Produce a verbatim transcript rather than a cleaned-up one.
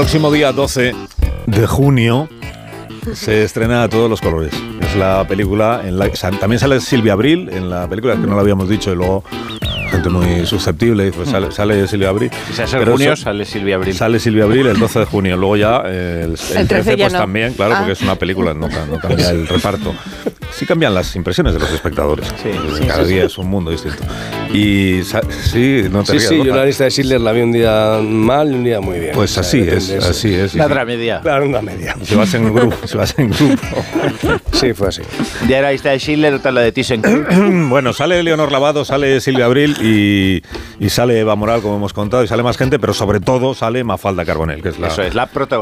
próximo día doce de junio se estrena A Todos los Colores. Es la película en la que también sale Silvia Abril en la película, que no la habíamos dicho, y luego gente muy susceptible y pues sale, sale Silvia Abril. Si se hace en junio, so, sale Silvia Abril. Sale Silvia Abril el doce de junio. Luego ya eh, el, el, el trece pues no. También, claro, ah. porque es una película, no, no cambia el reparto. Sí cambian las impresiones de los espectadores. Sí, sí, Cada sí, día sí. es un mundo distinto. Y sí, no te Sí, rías, sí, ¿no? yo la lista de Schindler la vi un día mal y un día muy bien. Pues o sea, así es, eso. así es. La otra media. Claro, una media. Si vas en grupo, si vas en grupo. Sí, fue así. Ya era la lista de Schindler, otra la de ThyssenKrupp. Bueno, sale Leonor Lavado, sale Silvia Abril y, y sale Eva Moral, como hemos contado, y sale más gente, pero sobre todo sale Mafalda Carbonell, que es la... Eso es, la protagonista.